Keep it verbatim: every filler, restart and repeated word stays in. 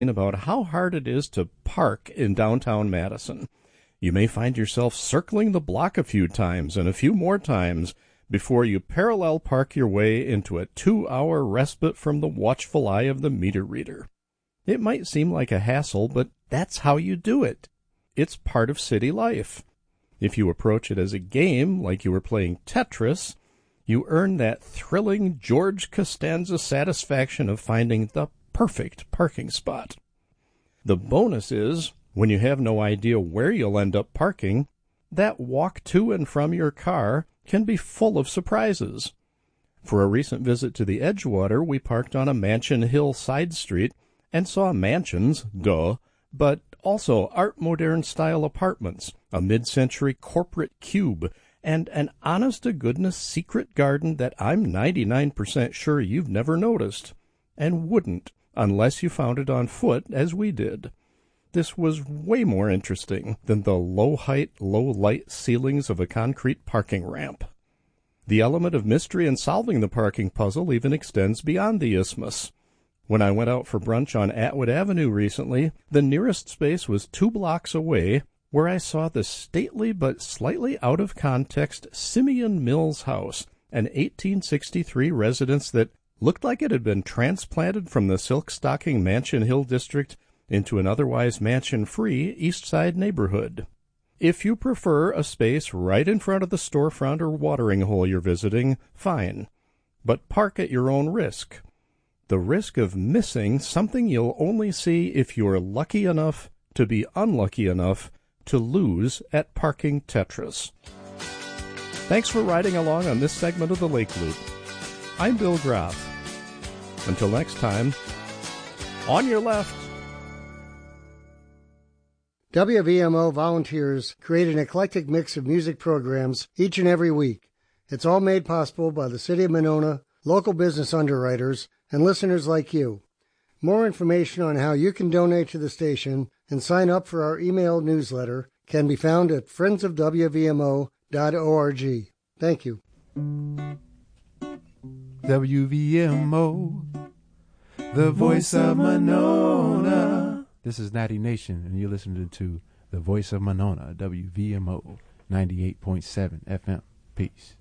about how hard it is to park in downtown Madison. You may find yourself circling the block a few times and a few more times before you parallel park your way into a two-hour respite from the watchful eye of the meter reader. It might seem like a hassle, but that's how you do it. It's part of city life. If you approach it as a game, like you were playing Tetris, you earn that thrilling George Costanza satisfaction of finding the perfect parking spot. The bonus is, when you have no idea where you'll end up parking, that walk to and from your car can be full of surprises. For a recent visit to the Edgewater, we parked on a Mansion Hill side street and saw mansions, duh, but also Art Moderne-style apartments, a mid-century corporate cube, and an honest-to-goodness secret garden that I'm ninety-nine percent sure you've never noticed, and wouldn't unless you found it on foot as we did. This was way more interesting than the low-height, low-light ceilings of a concrete parking ramp. The element of mystery in solving the parking puzzle even extends beyond the isthmus. When I went out for brunch on Atwood Avenue recently, the nearest space was two blocks away, where I saw the stately but slightly out-of-context Simeon Mills House, an eighteen sixty-three residence that looked like it had been transplanted from the silk-stocking Mansion Hill district into an otherwise mansion-free East Side neighborhood. If you prefer a space right in front of the storefront or watering hole you're visiting, fine. But park at your own risk. The risk of missing something you'll only see if you're lucky enough to be unlucky enough to lose at Parking Tetris. Thanks for riding along on this segment of the Lake Loop. I'm Bill Groff. Until next time, on your left. W V M O volunteers create an eclectic mix of music programs each and every week. It's all made possible by the City of Monona, local business underwriters, and listeners like you. More information on how you can donate to the station and sign up for our email newsletter can be found at friends of w v m o dot org. Thank you. W V M O, the voice of Monona. This is Natty Nation, and you're listening to the voice of Monona, W V M O ninety-eight point seven F M. Peace.